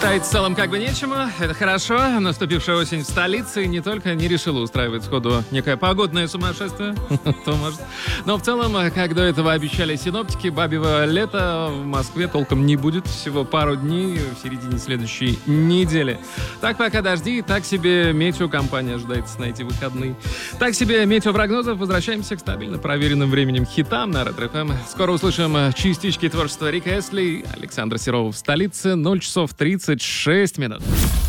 Мешать в целом как бы нечему, это хорошо. Наступившая осень в столице не только не решила устраивать сходу некое погодное сумасшествие, то может. Но в целом, как до этого обещали синоптики, бабьего лета в Москве толком не будет. Всего пару дней в середине следующей недели. Так пока дожди, так себе метеокомпания ожидается на эти выходные. Так себе метеопрогнозов. Возвращаемся к стабильно проверенным временем хитам на Ретро ФМ. Скоро услышим частички творчества Рика Эстли и Александра Серова в столице. 0 часов 36 минут.